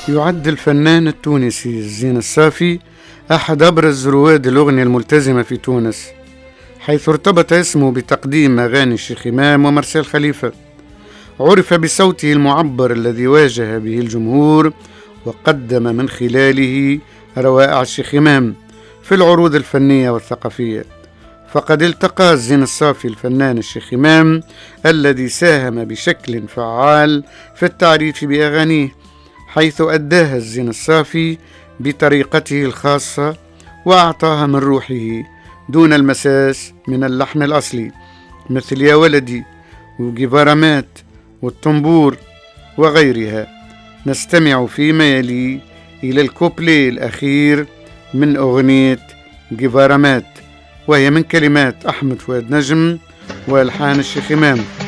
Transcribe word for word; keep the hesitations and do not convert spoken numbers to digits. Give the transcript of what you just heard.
يعد الفنان التونسي الزين الصافي أحد أبرز رواد الأغنية الملتزمة في تونس، حيث ارتبط اسمه بتقديم أغاني الشيخ إمام ومرسال خليفة. عرف بصوته المعبر الذي واجه به الجمهور، وقدم من خلاله روائع الشيخ إمام في العروض الفنية والثقافية. فقد التقى الزين الصافي الفنان الشيخ إمام الذي ساهم بشكل فعال في التعريف بأغانيه، حيث أداها الزين الصافي بطريقته الخاصة وأعطاها من روحه دون المساس من اللحن الأصلي، مثل يا ولدي وجيفارامات والطنبور وغيرها. نستمع فيما يلي إلى الكوبلي الأخير من أغنية جيفارامات، وهي من كلمات أحمد فؤاد نجم وألحان الشيخ إمام.